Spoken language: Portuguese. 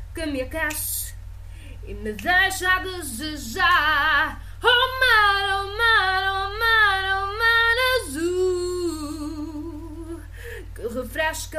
que me aquece e me deixa a desejar. Oh mar, oh mar, oh mar, oh mar azul, que refresca